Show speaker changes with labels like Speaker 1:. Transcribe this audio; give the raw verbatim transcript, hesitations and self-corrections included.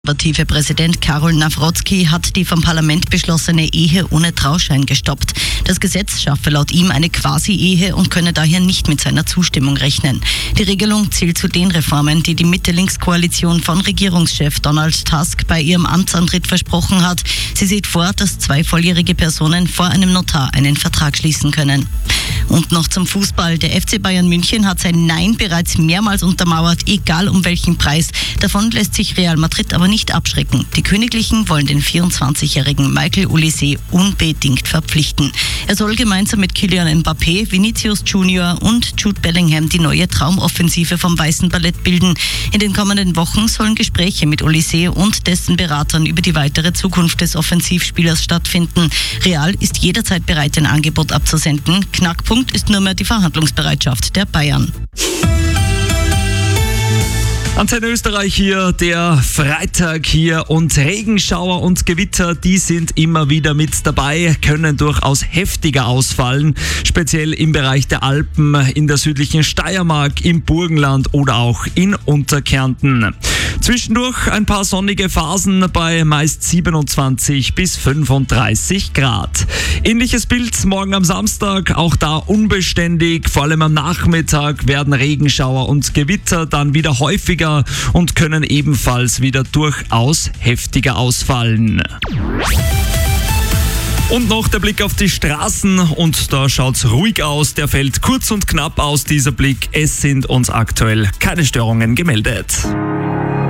Speaker 1: Der Präsident Karol Nawrocki hat die vom Parlament beschlossene Ehe ohne Trauschein gestoppt. Das Gesetz schaffe laut ihm eine Quasi-Ehe und könne daher nicht mit seiner Zustimmung rechnen. Die Regelung zählt zu den Reformen, die die Mitte-Links-Koalition von Regierungschef Donald Tusk bei ihrem Amtsantritt versprochen hat. Sie sieht vor, dass zwei volljährige Personen vor einem Notar einen Vertrag schließen können. Und noch zum Fußball. Der F C Bayern München hat sein Nein bereits mehrmals untermauert, egal um welchen Preis. Davon lässt sich Real Madrid aber nicht abschrecken. Die Königlichen wollen den vierundzwanzigjährigen Michael Olise unbedingt verpflichten. Er soll gemeinsam mit Kylian Mbappé, Vinicius Junior und Jude Bellingham die neue Traumoffensive vom Weißen Ballett bilden. In den kommenden Wochen sollen Gespräche mit Olise und dessen Beratern über die weitere Zukunft des Offensivspielers stattfinden. Real ist jederzeit bereit, ein Angebot abzusenden. Knackpunkt ist nur mehr die Verhandlungsbereitschaft der Bayern.
Speaker 2: Antenne Österreich hier, der Freitag hier, und Regenschauer und Gewitter, die sind immer wieder mit dabei, können durchaus heftiger ausfallen, speziell im Bereich der Alpen, in der südlichen Steiermark, im Burgenland oder auch in Unterkärnten. Zwischendurch ein paar sonnige Phasen bei meist siebenundzwanzig bis fünfunddreißig Grad. Ähnliches Bild morgen am Samstag, auch da unbeständig, vor allem am Nachmittag werden Regenschauer und Gewitter dann wieder häufiger und können ebenfalls wieder durchaus heftiger ausfallen. Und noch der Blick auf die Straßen, und da schaut's ruhig aus. Der fällt kurz und knapp aus, dieser Blick. Es sind uns aktuell keine Störungen gemeldet.